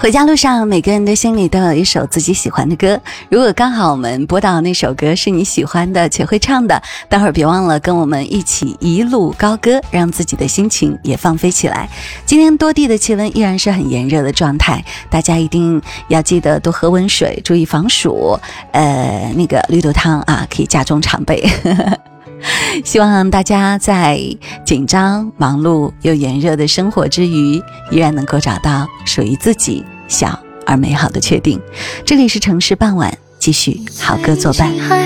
回家路上，每个人的心里都有一首自己喜欢的歌。如果刚好我们播到那首歌是你喜欢的且会唱的，待会儿别忘了跟我们一起一路高歌，让自己的心情也放飞起来。今天多地的气温依然是很炎热的状态，大家一定要记得多喝温水，注意防暑。那个绿豆汤啊，可以加重常备。希望大家在紧张、忙碌又炎热的生活之余，依然能够找到属于自己小而美好的确定。这里是城市傍晚，继续好歌作伴。